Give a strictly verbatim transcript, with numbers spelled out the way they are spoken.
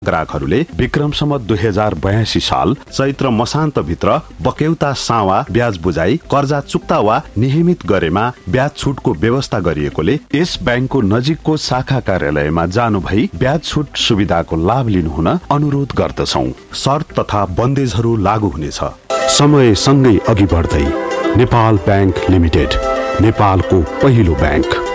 ग्राहकहरूले विक्रम सम्वत दुई हजार बयासी साल चैत्र मसान्त भित्र बक्यौता सावा ब्याज बुझाई कर्जा चुक्ता वा नियमित गरेमा ब्याज छुटको व्यवस्था गरिएकोले यस बैंकको नजिकको शाखा कार्यालयमा जानु भई ब्याज छुट सुविधाको लाभ लिनुहुन अनुरोध गर्दछौ। शर्त तथा बन्देजहरू लागू हुनेछ। समय सँगै अघि बढ्दै नेपाल बैंक लिमिटेड, नेपालको पहिलो बैंक।